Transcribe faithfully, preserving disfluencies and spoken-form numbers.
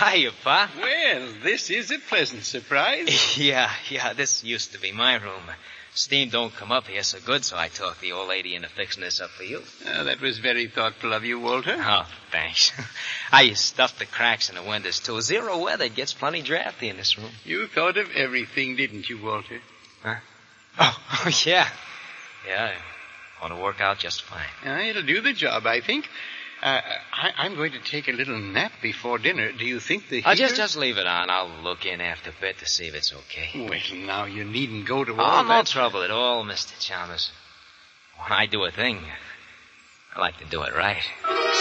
Hiya, Pa. Well, this is a pleasant surprise. yeah, yeah, this used to be my room. Steam don't come up here so good, so I talked the old lady into fixing this up for you. Uh, that was very thoughtful of you, Walter. Oh, thanks. I stuffed the cracks in the windows, too. Zero weather gets plenty drafty in this room. You thought of everything, didn't you, Walter? Huh? Oh, oh yeah. Yeah, it ought to work out just fine. Uh, it'll do the job, I think. Uh, I, I'm going to take a little nap before dinner. Do you think the heater... I'll just, just leave it on. I'll look in after bed to see if it's okay. Well, now, you needn't go to all Oh, no that... trouble at all, Mister Chalmers. When I do a thing, I like to do it right.